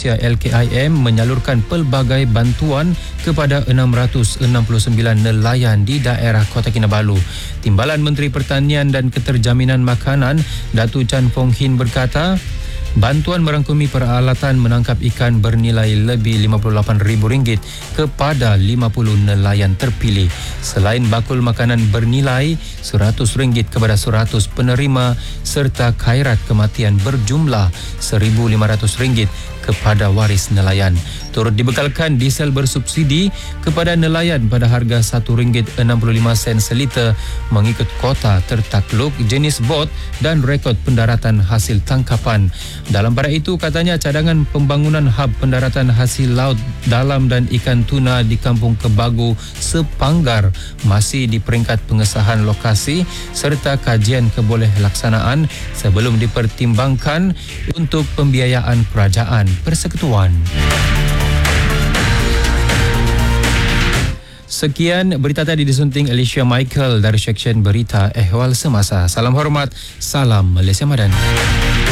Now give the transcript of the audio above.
Malaysia LKIM menyalurkan pelbagai bantuan kepada 669 nelayan di daerah Kota Kinabalu. Timbalan Menteri Pertanian dan Keterjaminan Makanan Datuk Chan Fong Hin berkata, bantuan merangkumi peralatan menangkap ikan bernilai lebih RM58,000 kepada 50 nelayan terpilih. Selain bakul makanan bernilai RM100 kepada 100 penerima serta khairat kematian berjumlah RM1,500 kepada waris nelayan. Turut dibekalkan diesel bersubsidi kepada nelayan pada harga RM1.65 seliter mengikut kota tertakluk, jenis bot dan rekod pendaratan hasil tangkapan. Dalam pada itu, katanya cadangan pembangunan hub pendaratan hasil laut dalam dan ikan tuna di Kampung Kebagu Sepanggar masih di peringkat pengesahan lokasi serta kajian kebolehaksanaan sebelum dipertimbangkan untuk pembiayaan kerajaan persekutuan. Sekian berita tadi disunting Alicia Michael dari Seksyen Berita Ehwal Semasa. Salam hormat, salam Malaysia Madani.